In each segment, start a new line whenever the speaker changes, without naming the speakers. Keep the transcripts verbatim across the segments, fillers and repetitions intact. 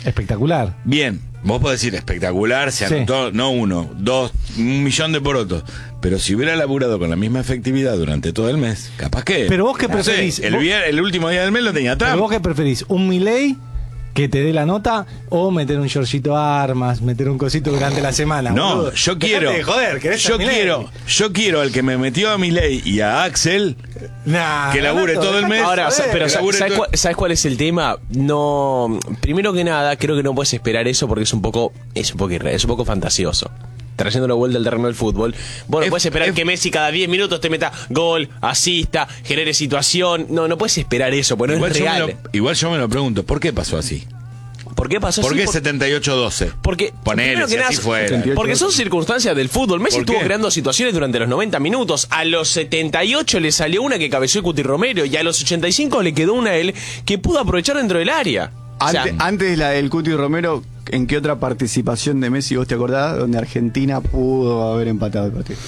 espectacular.
Bien, vos podés decir espectacular, se anotó, sí. no uno, dos, un millón de porotos. Pero si hubiera laburado con la misma efectividad durante todo el mes, capaz que...
Pero vos qué
no
preferís.
sé, el,
vos,
vier, el último día del mes lo tenía atrás.
Pero vos qué preferís, un Milei que te dé la nota o meter un Georgito Armas, meter un cosito durante la semana.
No,
boludo.
yo quiero.
De joder,
yo quiero, yo quiero al que me metió a Milei y a Axel
nah,
que labure
no,
todo el mes.
Ahora, pero ¿sabes
todo...
cuál, ¿sabes cuál es el tema? No, primero que nada, creo que no puedes esperar eso porque es un poco, es un poco irreal, es un poco fantasioso. Trayéndolo de vuelta al terreno del fútbol. Bueno, F, puedes esperar F, que Messi cada diez minutos te meta gol, asista, genere situación. No, no puedes esperar eso, porque no es real.
Yo lo, igual yo me lo pregunto, ¿por qué pasó así?
¿Por qué pasó
¿Por
así?
qué
Por...
setenta y ocho doce?
Porque,
Ponele, si
nada,
así fuera.
Porque son circunstancias del fútbol. Messi estuvo
qué?
creando situaciones durante los noventa minutos. A los setenta y ocho le salió una que cabeció Cuti Romero. Y a los ochenta y cinco le quedó una a él que pudo aprovechar dentro del área.
Antes,
o sea,
antes de la del Cuti Romero, ¿en qué otra participación de Messi vos te acordás donde Argentina pudo haber empatado el partido?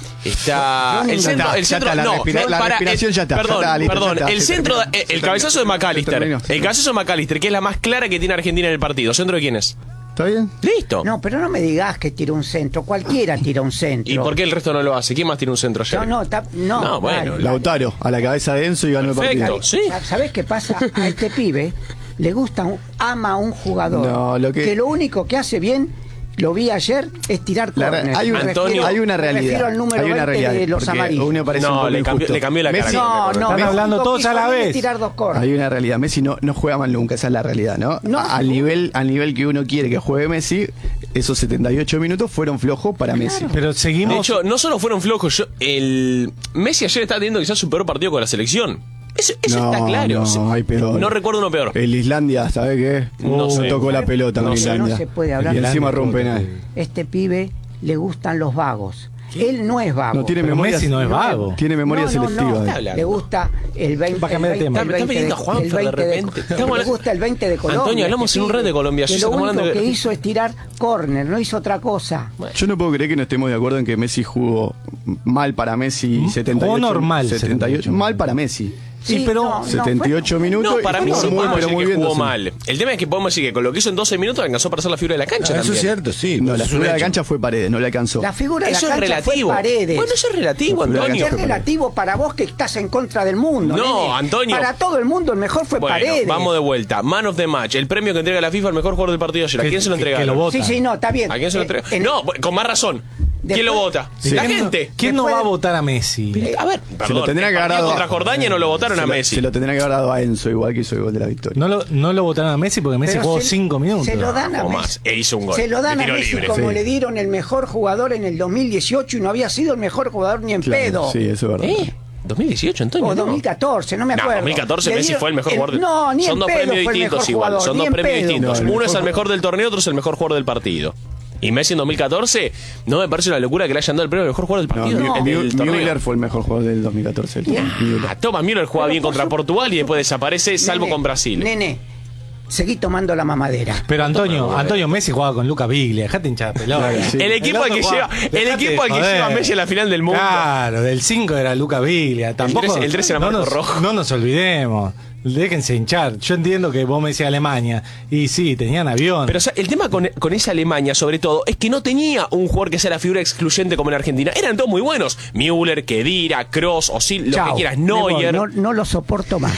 Está el centro,
está,
el centro,
está, la
no,
respira, la
para,
respiración
el,
ya está.
Perdón,
ya está, listo,
perdón,
ya está,
el centro,
terminó,
el, el cabezazo de McAllister,
terminó,
el cabezazo de McAllister, que es la más clara que tiene Argentina en el partido. ¿Centro de quién es?
¿Está bien?
Listo.
No, pero no me digas que tira un centro. Cualquiera tira un centro.
¿Y por qué el resto no lo hace? ¿Quién más tira un centro ayer?
No, no, ta, no.
No, bueno.
Dale, dale.
Lautaro, a la cabeza de Enzo y ganó
Perfecto,
el partido.
sí.
¿Sabés qué pasa? A este pibe le gusta, un, ama a un jugador
No, lo que...
que lo único que hace bien, lo vi ayer, es tirar córner.
Hay, un,
Antonio,
hay una realidad.
Me refiero al número
hay una
veinte
realidad,
de los amarillos.
uno parece
No,
un poco
le cambió-
injusto.
le cambió la cara.
Messi,
No, no,
Están
Messi
hablando
lo
todos
quiso
a la
bien
vez.
es tirar dos córner.
Hay una realidad. Messi no, no juega mal nunca, esa es la realidad, ¿no?
No,
A- al,
no.
nivel, al nivel que uno quiere que juegue Messi, esos setenta y ocho minutos fueron flojos para Messi.
Pero seguimos.
De hecho, no solo fueron flojos, yo, el Messi ayer está teniendo quizás su peor partido con la selección. Eso, eso
No,
está claro.
no, hay peor.
No recuerdo uno peor.
El Islandia, ¿sabes qué?
No sé.
Tocó la pelota
No
con
sé.
Islandia.
No se puede hablar
Y
de
encima
Islandia,
rompe
todo,
nada.
Este pibe le gustan los vagos. Él no es vago.
No tiene
Pero
memoria.
Messi no es vago.
Tiene memoria
No, no,
selectiva.
no.
eh.
Está hablando.
Le gusta el veinte.
Va a cambiar de
el
tema.
veinte
Está pidiendo a
de-
Juanfer
el
de
veinte de-
repente.
Le
Estamos-
gusta el veinte de Colombia.
Antonio, hablamos
este
en un
pibe,
red de Colombia,
Que
ayer
lo
estamos
único
hablando
que
de-
hizo es tirar córner, no hizo otra cosa.
Yo no puedo creer que no estemos de acuerdo en que Messi jugó mal para Messi setenta y ocho.
Jugó normal,
setenta y ocho. Mal para Messi.
Sí, pero
no, no,
setenta y ocho
fue-
minutos.
No, para
y
mí
jugó
sí
muy,
podemos
pero
decir
muy
que
bien,
jugó
no sé.
mal. El tema es que podemos decir que con lo que hizo en doce minutos alcanzó para hacer la figura de la cancha
Ah, eso
también.
es cierto, sí.
No,
eso
la
es un
figura de la
hecho.
cancha fue Paredes, no le alcanzó.
La figura de
Eso
la
es
cancha
relativo.
fue Paredes.
Bueno, eso es relativo,
La figura de la
Antonio.
cancha
Es relativo para vos que estás en contra del mundo.
No,
nene.
Antonio.
Para todo el mundo el mejor fue
Bueno,
Paredes.
vamos de vuelta. Man of the match, el premio que entrega la FIFA al mejor jugador del partido ayer. ¿A
Que-
quién se lo
que-
entrega?
que lo vota.
Sí, sí, no, está bien.
¿A quién se lo
Eh,
entrega?
en-
No, con más razón. ¿Quién
Después-
lo vota?
Sí.
La
¿Quién no-
gente.
¿Quién no
Después
va a
de-
votar a Messi?
Eh, A ver, perdón,
lo tendría
el
que haber
partido
dado-
contra Jordania no lo votaron
se
a
lo,
Messi.
Se lo tendría que haber dado a Enzo, igual que hizo el gol de la victoria.
No lo, no lo votaron a Messi porque Messi
Pero
jugó
se-
cinco minutos.
Se lo dan a
O
Messi.
más, e hizo un gol.
Se lo dan
de
a
tiro
Messi
libre.
como
Sí.
le dieron el mejor jugador en el dos mil dieciocho y no había sido el mejor jugador ni en
Claro,
pedo.
Sí, eso es verdad.
¿Eh? ¿dos mil dieciocho, Antonio?
O
no.
dos mil catorce, no me
No,
acuerdo.
dos mil catorce
Le
Messi
dieron-
fue el mejor
el-
jugador.
No, ni
Son
en
dos
pedo
premios
fue el
distintos
mejor
igual.
jugador,
Son
ni
dos
en
premios
pedo.
distintos.
No, el
Uno es el
mejor-
mejor del torneo, otro es el mejor jugador del partido. Y Messi en dos mil catorce, no me parece una locura que le hayan dado el premio al mejor jugador del
No,
partido.
Mü-
del
Mü-
torneo.
Müller fue el mejor jugador del dos mil catorce. el Müller.
Ah, Thomas Müller juega
Pero
bien
por
contra
su-
Portugal y después desaparece, salvo
Nene,
con Brasil.
Nene, seguí tomando la mamadera.
Pero Antonio, Antonio Messi jugaba con Luca Biglia, dejate hinchar la pelota.
Claro, sí.
El equipo al
otro
que
jugaba-
lleva, el
dejate
equipo al que
joder.
lleva a Messi a la final del mundo.
Claro, del cinco era Luca Biglia. Tampoco,
tres- el tres era
no,
Marco
nos,
Rojo.
no nos olvidemos. Déjense hinchar. Yo entiendo que vos me decías Alemania. Y sí, tenían avión.
Pero o sea, el tema con, con esa Alemania, sobre todo, es que no tenía un jugador que sea la figura excluyente como en Argentina. Eran todos muy buenos. Müller, Khedira, Kroos, Osil, lo
Chao,
que quieras,
me voy,
Neuer.
No, no lo soporto más.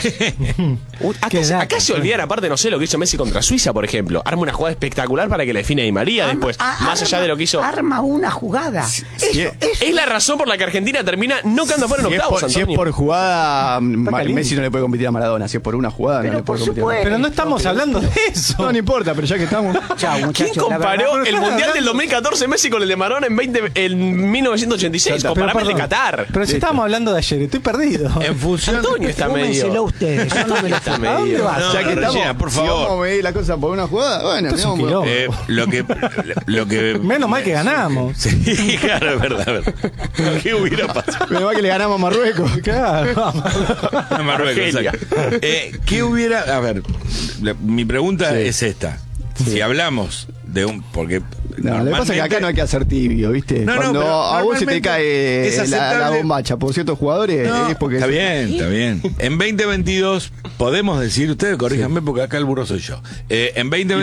Uh, acá,
Qué
se-
dato,
acá se olvidan, aparte, no sé, lo que hizo Messi contra Suiza, por ejemplo. Arma una jugada espectacular para que la define Di María después.
Arma-
más allá
arma-
de lo que hizo.
Arma una jugada. Eso,
es-
eso-
Es la razón por la que Argentina termina no quedando fuera en
Si es,
octavos,
por, si es
Antonio.
por jugada, Ma-
caliente.
Messi no le puede competir a Maradona. Si es por una jugada,
Pero
no le
por
puede competir a Maradona.
Pero no estamos hablando de eso.
No, no importa, pero ya que estamos.
Chao,
¿Quién
muchachos. la
comparó
verdad-
el Mundial del dos mil catorce Messi con el de Maradona en, veinte, en mil novecientos ochenta y seis?
Pero,
Comparame el de
perdón,
Qatar.
Pero si estábamos hablando de ayer, estoy perdido.
En función.
Antonio está
Fúmenselo
medio.
ustedes, yo no me lo
Está
fumo. ¿A dónde
medio.
vas?
No,
ya que
Regina,
estamos,
por
si
favor.
vamos a medir la cosa por una jugada, bueno,
Esto es un
miramos-
quilombo.
Eh, lo que. Lo que
Menos mal que ganamos.
Sí, claro, es verdad. es verdad. ¿Qué hubiera pasado?
Menos mal que le ganamos a Marruecos.
Claro, vamos.
A Marruecos,
Argelia.
exacto. Eh, ¿Qué hubiera.? A ver, la- mi pregunta
Sí.
es esta. Si hablamos de un. Porque.
No, lo que pasa es que acá no hay que hacer tibio, ¿viste?
No, no,
Cuando
pero
a vos se te
normalmente
cae
es
la, la
aceptable.
bombacha por ciertos jugadores,
No,
es porque
está bien, está bien. En veinte veintidós podemos decir, ustedes corríjanme porque acá el burro soy yo. Eh, en veinte